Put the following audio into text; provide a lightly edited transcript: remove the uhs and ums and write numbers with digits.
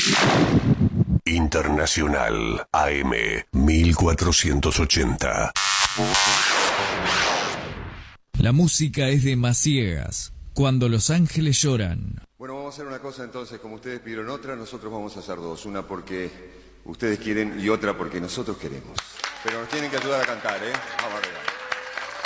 Internacional AM 1480. La música es de Maciegas, Cuando los ángeles lloran. Bueno, vamos a hacer una cosa entonces, como ustedes pidieron otra, nosotros vamos a hacer dos. Una porque ustedes quieren y otra porque nosotros queremos. Pero nos tienen que ayudar a cantar, ¿eh? Vamos arriba.